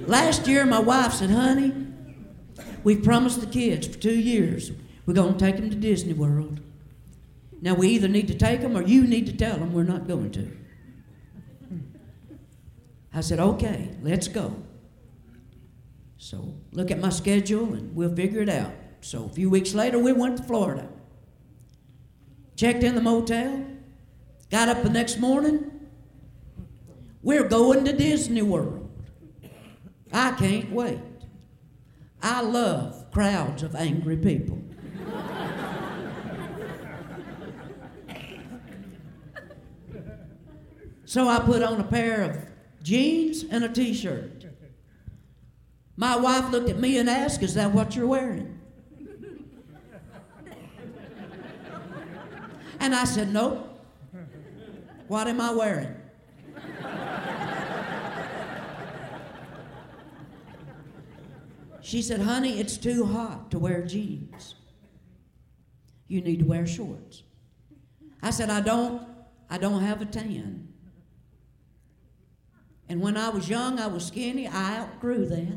Last year, my wife said, honey, we promised the kids for 2 years we're going to take them to Disney World. Now, we either need to take them or you need to tell them we're not going to. I said, okay, let's go. So look at my schedule and we'll figure it out. So a few weeks later, we went to Florida. Checked in the motel. Got up the next morning. We're going to Disney World. I can't wait. I love crowds of angry people. So I put on a pair of jeans and a t-shirt. My wife looked at me and asked, is that what you're wearing? And I said, nope. What am I wearing? She said, honey, it's too hot to wear jeans. You need to wear shorts. I said, I don't have a tan. And when I was young, I was skinny. I outgrew that.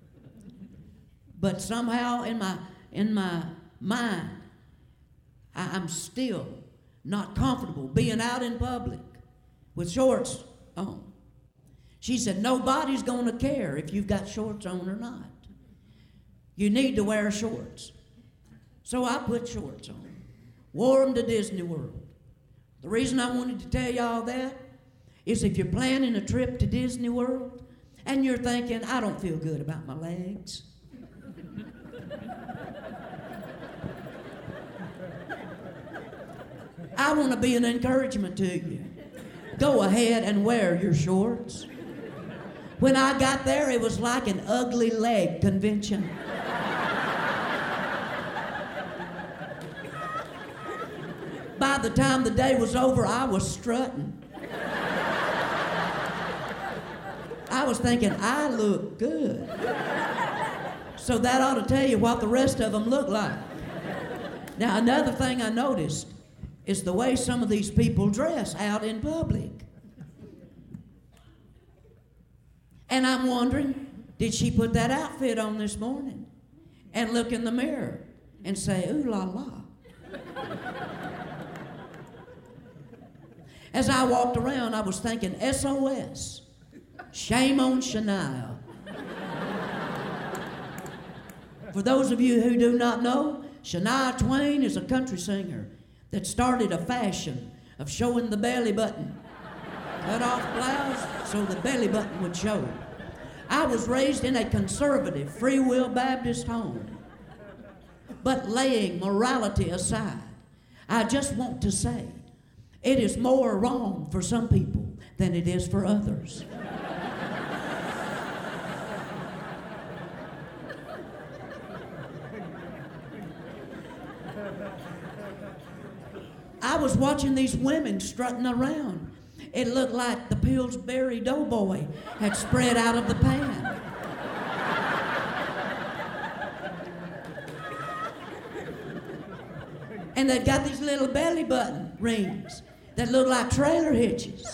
But somehow in my mind, I'm still not comfortable being out in public with shorts on. She said, nobody's going to care if you've got shorts on or not. You need to wear shorts. So I put shorts on, wore them to Disney World. The reason I wanted to tell y'all that is if you're planning a trip to Disney World and you're thinking, I don't feel good about my legs. I want to be an encouragement to you. Go ahead and wear your shorts. When I got there, it was like an ugly leg convention. By the time the day was over, I was strutting. I was thinking, I look good. So that ought to tell you what the rest of them look like. Now, another thing I noticed is the way some of these people dress out in public. And I'm wondering, did she put that outfit on this morning and look in the mirror and say, ooh la la? As I walked around, I was thinking, SOS, shame on Shania. For those of you who do not know, Shania Twain is a country singer that started a fashion of showing the belly button. Cut off blouse so the belly button would show. I was raised in a conservative, free will Baptist home. But laying morality aside, I just want to say, it is more wrong for some people than it is for others. I was watching these women strutting around. It looked like the Pillsbury Doughboy had spread out of the pan. And they've got these little belly button rings that look like trailer hitches.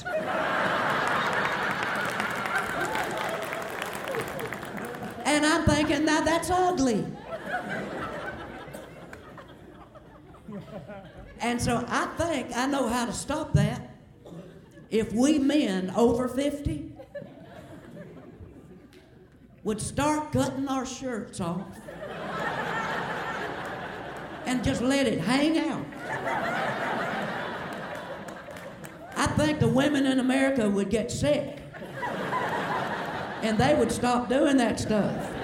And I'm thinking, now that's ugly. And so I think I know how to stop that. If we men over 50 would start cutting our shirts off and just let it hang out, I think the women in America would get sick and they would stop doing that stuff.